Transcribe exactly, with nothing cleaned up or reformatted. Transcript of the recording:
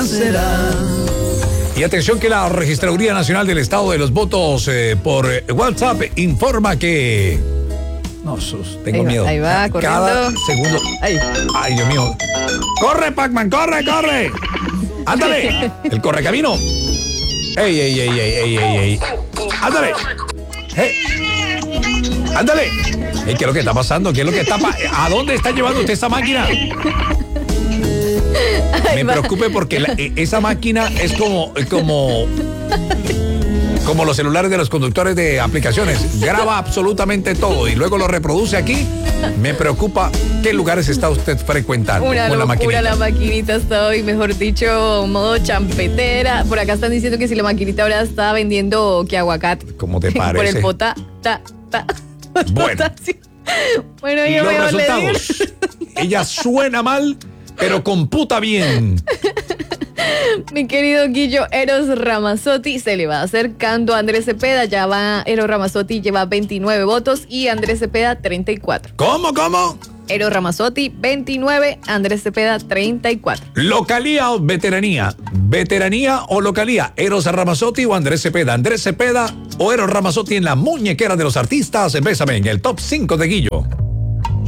será. Y atención que la Registraduría Nacional del Estado de los Votos eh, por eh, WhatsApp informa que... No, sus, tengo ahí va, miedo. Ahí va, corriendo. Cada segundo. Ay. Ay, Dios mío. ¡Corre, Pac-Man! ¡Corre, corre! ¡Ándale! El correcamino. ¡Ey, ey, ey, ey, ey, ey, ey! ¡Ándale! ¡Hey! ¡Ándale! Ey, ¿qué es lo que está pasando? ¿Qué es lo que está pa- ¿A dónde está llevando usted esa máquina? Me preocupe porque la- esa máquina es como, como, como los celulares de los conductores de aplicaciones. Graba absolutamente todo y luego lo reproduce aquí. Me preocupa qué lugares está usted frecuentando Una con la locura, maquinita. la maquinita está hoy, mejor dicho, modo champetera. Por acá están diciendo que si la maquinita ahora está vendiendo que aguacate. ¿Cómo te parece? Por el pota, ta, ta. Bueno. Bueno, yo Los mejor le digo. resultados. Ella suena mal, pero computa bien. Mi querido Guillo Eros Ramazzotti se le va acercando a Andrés Cepeda. Ya va, Eros Ramazzotti lleva veintinueve votos y Andrés Cepeda treinta y cuatro. ¿Cómo, cómo? Eros Ramazzotti veintinueve, Andrés Cepeda treinta y cuatro. ¿Localía o veteranía? ¿Veteranía o localía? ¿Eros Ramazzotti o Andrés Cepeda? ¿Andrés Cepeda o Eros Ramazzotti en la muñequera de los artistas? Bésame en el top cinco de Guillo.